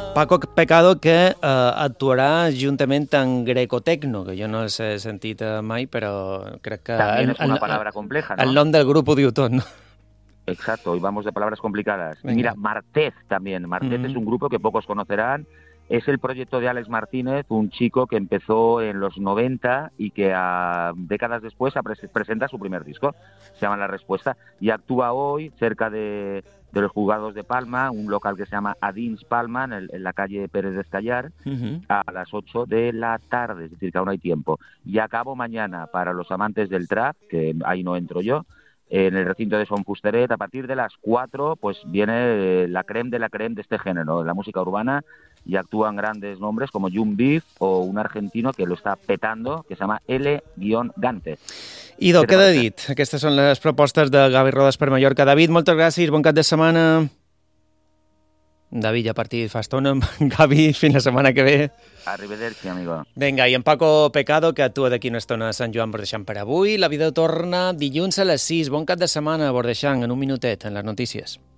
Paco Pecado, que actuarà juntament amb Greco-Tecno, que jo no els he sentit mai, però crec que También es una palabra compleja, ¿no? el nom del grup ho diu tot, no? Exacto, hoy vamos de palabras complicadas. Venga. Mira, Martez también. Martez es un grupo que pocos conocerán. Es el proyecto de Alex Martínez, un chico que empezó en los 90 y que décadas después presenta su primer disco. Se llama La Respuesta y actúa hoy cerca de los juzgados de Palma, un local que se llama Adins Palma, en la calle Pérez de Estallar, a las 8 de la tarde, es decir, que aún hay tiempo. Y acabo mañana para los amantes del trap, que ahí no entro yo, en el recinto de Son Fusteret. A partir de las 4 pues viene la creme de este género, de la música urbana, y actúan grandes nombres como Jun Beef o un argentino que lo está petando, que se llama L-Gante. Idò, queda dit. Aquestes són les propostes de Gavi Rodes per Mallorca. David, moltes gràcies, bon cap de setmana. David, ja partit fa estona. Gavi, fins la setmana que ve. Arrivederci, amigo. Vinga, i en Paco Pecado, que actua d'aquí una estona a Sant Joan Bordeixant per avui. La vida torna dilluns a les 6. Bon cap de setmana, Bordeixant, en un minutet, en les notícies.